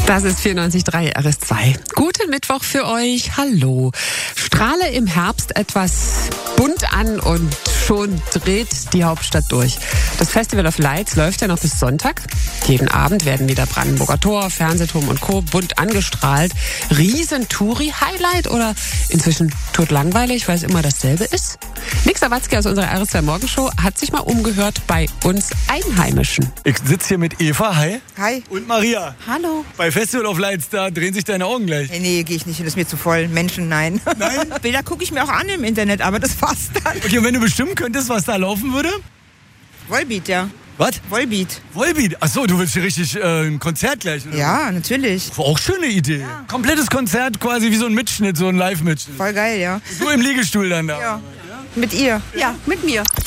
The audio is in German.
Das ist 94.3 RS2. Guten Mittwoch für euch. Hallo. Strahle im Herbst etwas bunt an und schon dreht die Hauptstadt durch. Das Festival of Lights läuft ja noch bis Sonntag. Jeden Abend werden wieder Brandenburger Tor, Fernsehturm und Co. bunt angestrahlt. Riesen-Touri-Highlight oder inzwischen totlangweilig, weil es immer dasselbe ist? Nick Sawatzki aus unserer RS2 Morgenshow hat sich mal umgehört bei uns Einheimischen. Ich sitze hier mit Eva, hi. Hi. Und Maria. Hallo. Bei Festival of Lights, da drehen sich deine Augen gleich. Nee, gehe ich nicht hin, das ist mir zu voll. Menschen, nein. Nein? Bilder gucke ich mir auch an im Internet, aber das war's dann. Okay, und wenn du bestimmen könntest, was da laufen würde? Volbeat, ja. Was? Volbeat. Volbeat? Achso, du willst hier richtig ein Konzert gleich, oder? Ja, natürlich. Auch schöne Idee. Ja. Komplettes Konzert, quasi wie so ein Mitschnitt, so ein Live-Mitschnitt. Voll geil, ja. Du im Liegestuhl dann da. Ja. Mit ihr. Ja, mit mir.